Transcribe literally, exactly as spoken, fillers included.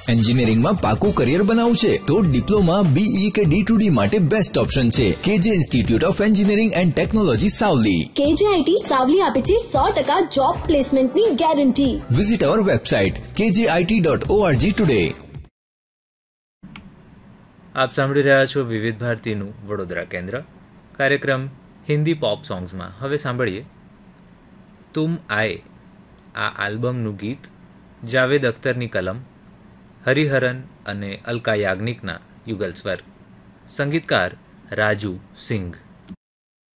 એન્જિનિયરિંગમાં પાકું કરિયર બનાવવું છે તો ડિપ્લોમા, બીઈ કે ડી ટુ ડી માટે બેસ્ટ ઓપ્શન છે કેજે institute of engineering and technology Savli. કેજેઆઈટી Savli આપે છે સો ટકા જોબ પ્લેસમેન્ટની ગેરંટી. વિઝિટ અવર વેબસાઇટ કેજે આઈટી ડોટ ઓઆરજી ટુડે. આપ સાંભળી રહ્યા છો વિવિધ ભારતીનું વડોદરા કેન્દ્ર કાર્યક્રમ હિન્દી પોપ સોંગ્સમાં. હવે સાંભળીએ તુમ આએ, આ આલ્બમનું ગીત જાવેદ અખ્તરની કલમ, હરિહરન અને અલકા યાજ્ઞિકના યુગલ સ્વર, સંગીતકાર રાજુ સિંઘ.